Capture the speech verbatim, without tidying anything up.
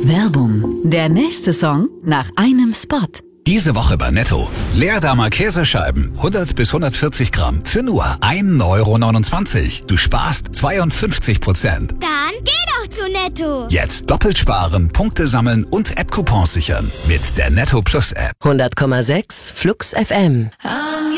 Werbung. Der nächste Song nach einem Spot. Diese Woche bei Netto. Leerdammer Käsescheiben, hundert bis hundertvierzig Gramm, für nur ein Euro neunundzwanzig. Du sparst zweiundfünfzig Prozent. Dann geh doch zu Netto. Jetzt doppelt sparen, Punkte sammeln und App-Coupons sichern. Mit der Netto Plus App. hundert Komma sechs Flux F M.